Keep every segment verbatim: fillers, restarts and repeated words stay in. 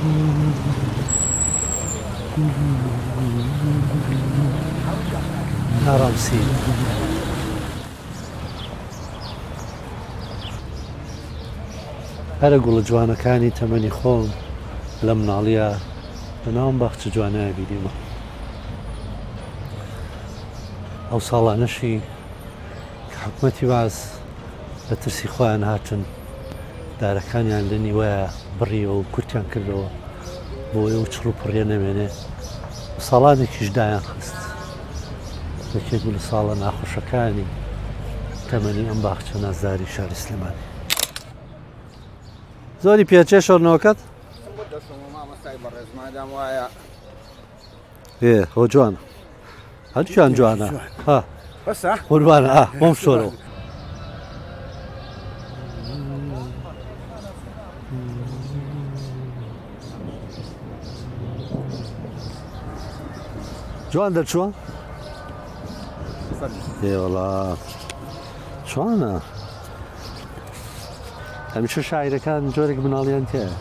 ناڕامسی هەرە گوڵە جوانەکانی تەمەنی خۆم لە مناڵیە بەناوم باخچە جوانایە بیریمە. ئەو ساڵانەشی کە حکومەتی باز بە ترسی خۆیان هاتن دارەکانیان لە نیوەیە بڕیەوە و کورتیان کردەوە بۆ ئێوە چڕ و پڕیە نەمێنێ ساڵانێکیش دایان خست یەکێک لە ساڵە ناخۆشەکانی تەمەنی ئەم باخچە نازداری شاری سلێمانی. زۆری پێچێ شۆڕنەوەکەت؟ ئێ هۆ جوانە هەردووکیان جوانە قوربانە ئا بۆم شۆرەوە. جوان دەرچووە؟ ئێ وەڵا جوانە. هەمیشە شاعیرەکان جۆرێک مناڵیان تێیە.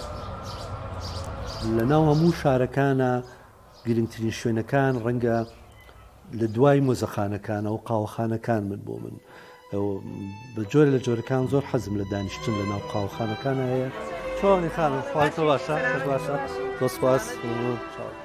لە ناو هەموو شارەکانە گرنگترین شوێنەکان ڕەنگە لە دوای مۆزەخانەکانە و قاوەخانەکان من بۆ من بە جۆرە لە جۆرەکان زۆر حەزم لە دانیشتن لە ناو قاوەخانەکانە هەیە. چۆنی خانم خواڵتە باشە باشە دۆست سپاس.